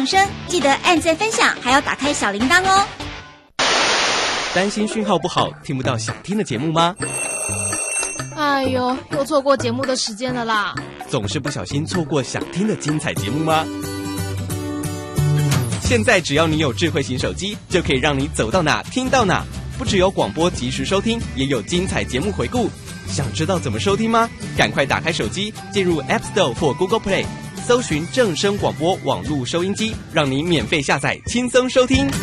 声，记得按赞分享，还要打开小铃铛哦。 担心讯号不好，听不到想听的节目吗？ 哎呦，又错过节目的时间了啦！ 总是不小心错过想听的精彩节目吗？现在只要你有智慧型手机，就可以让你走到哪听到哪。不只有广播及时收听，也有精彩节目回顾。想知道怎么收听吗？赶快打开手机，进入 App Store 或 Google Play，搜寻正声广播网络收音机，让你免费下载，轻松收听。